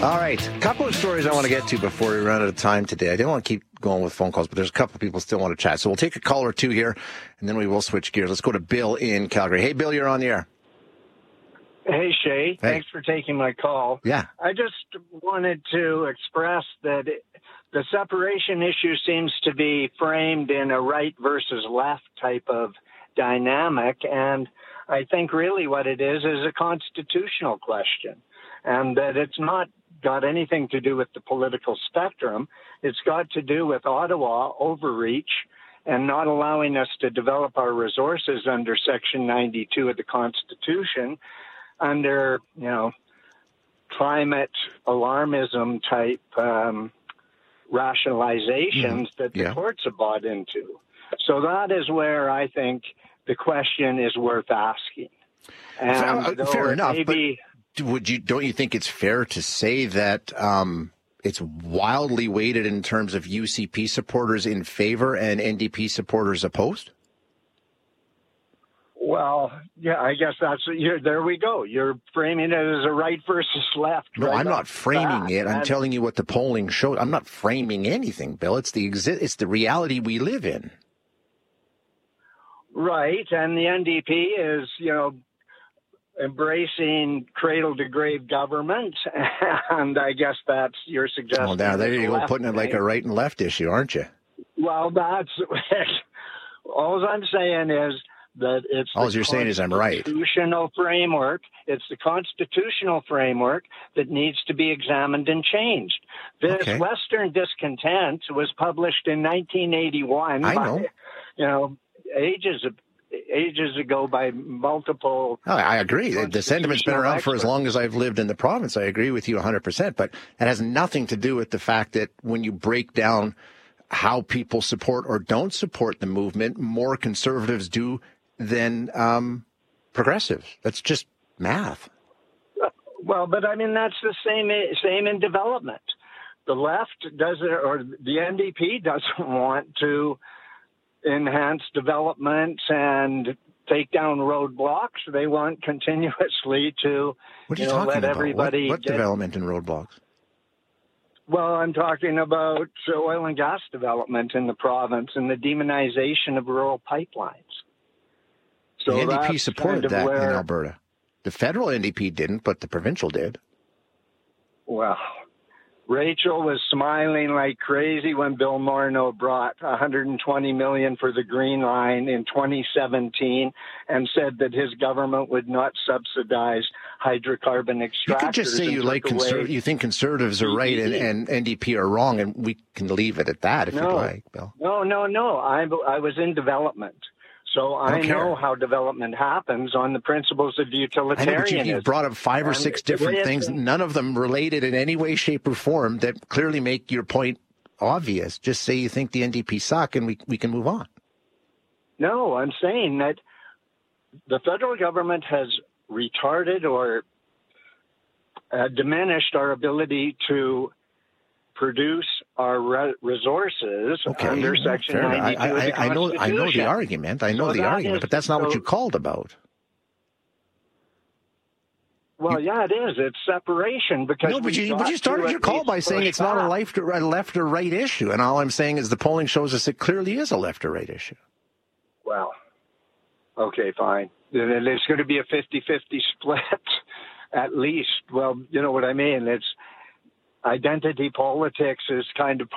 All right. A couple of stories I want to get to before we run out of time today. I didn't want to keep going with phone calls, but there's a couple of people still want to chat. So we'll take a call or two here, and then we will switch gears. Let's go to Bill in Calgary. Hey, Bill, you're on the air. Hey, Shay. Hey. Thanks for taking my call. Yeah. I just wanted to express that the separation issue seems to be framed in a right versus left type of dynamic, and I think really what it is a constitutional question, and that it's not got anything to do with the political spectrum. It's got to do with Ottawa overreach and not allowing us to develop our resources under Section 92 of the Constitution, under, climate alarmism type rationalizations that the courts have bought into. So that is where I think the question is worth asking. And fair enough. Maybe, don't you think it's fair to say that it's wildly weighted in terms of UCP supporters in favor and NDP supporters opposed? Well, yeah, I guess there we go. You're framing it as a right versus left. No, right, I'm not framing it. I'm telling you what the polling showed. I'm not framing anything, Bill. It's the reality we live in. Right, and the NDP is, embracing cradle-to-grave government, and I guess that's your suggestion. Well, now there you go, putting it like a right and left issue, aren't you? Well, that's all I'm saying is that it's all you're saying is I'm right. Constitutional framework. It's the constitutional framework that needs to be examined and changed. This Western Discontent was published in 1981. I know. Ages ago by multiple... Oh, I agree. The sentiment's been around for as long as I've lived in the province. I agree with you 100%, but that has nothing to do with the fact that when you break down how people support or don't support the movement, more conservatives do than progressives. That's just math. Well, but I mean, that's the same in development. The left doesn't, or the NDP doesn't want to enhance development and take down roadblocks. They want continuously to let everybody What development and roadblocks? Well, I'm talking about oil and gas development in the province and the demonization of rural pipelines. So the NDP supported that in Alberta. The federal NDP didn't, but the provincial did. Well, Rachel was smiling like crazy when Bill Morneau brought $120 million for the Green Line in 2017 and said that his government would not subsidize hydrocarbon extractors. You could just say you think conservatives are right and NDP are wrong, and we can leave it at that if you'd like, Bill. No. I was in development. So I know how development happens on the principles of utilitarianism. I know, but you brought up 5 or 6 different things, none of them related in any way, shape, or form that clearly make your point obvious. Just say you think the NDP suck and we can move on. No, I'm saying that the federal government has retarded or diminished our ability to produce our resources under Section 92 of the Constitution. I know the argument. But that's not what you called about. Well, yeah, it is. It's separation because. No, but you started your call by saying it's not a left or right issue, and all I'm saying is the polling shows us it clearly is a left or right issue. Well, okay, fine. It's going to be a 50-50 split, at least. Well, you know what I mean. It's identity politics is kind of